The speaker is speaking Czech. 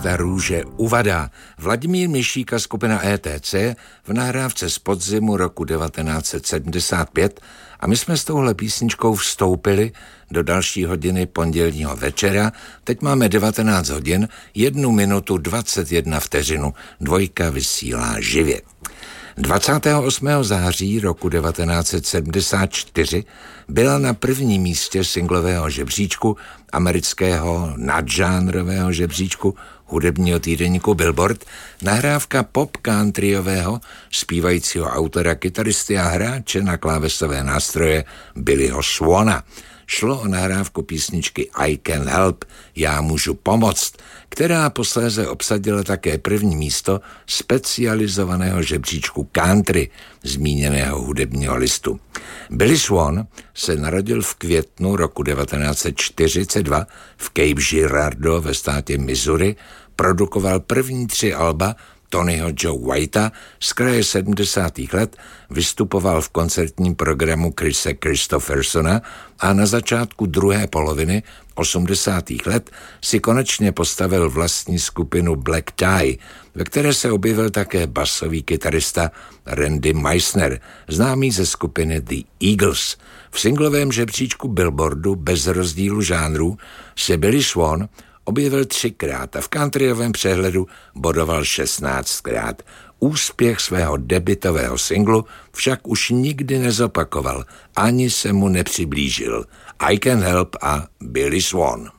Ta růže uvadá. Vladimír Mišík a skupina ETC v nahrávce z podzimu roku 1975 a my jsme s touhle písničkou vstoupili do další hodiny pondělního večera. Teď máme 19 hodin, 1 minutu 21 vteřinu. Dvojka vysílá živě. 28. září roku 1974 byla na prvním místě singlového žebříčku, amerického nadžánrového žebříčku hudebního týdeníku Billboard, nahrávka pop countryového zpívajícího autora, kytaristy a hráče na klávesové nástroje Billyho Swana. Šlo o nahrávku písničky I Can Help, Já můžu pomoct, která posléze obsadila také první místo specializovaného žebříčku country zmíněného hudebního listu. Billy Swan se narodil v květnu roku 1942 v Cape Girardeau ve státě Missouri, produkoval první 3 alba Tonyho Joe Whitea z kraje 70. let, vystupoval v koncertním programu Chrise Christophersona a na začátku druhé poloviny 80. let si konečně postavil vlastní skupinu Black Tie, ve které se objevil také basový kytarista Randy Meisner, známý ze skupiny The Eagles. V singlovém žebříčku Billboardu bez rozdílu žánrů se Billy Swan objevil 3krát a v countryovém přehledu bodoval 16krát. Úspěch svého debutového singlu však už nikdy nezopakoval, ani se mu nepřiblížil. I Can Help a Billy Swan.